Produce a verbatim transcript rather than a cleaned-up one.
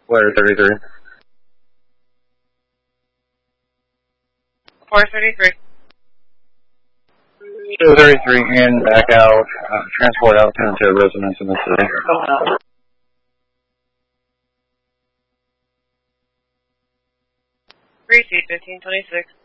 Letter thirty-three. four thirty-three. two thirty-three in, back out, uh, transport out to residents in the city. three C fifteen twenty-six.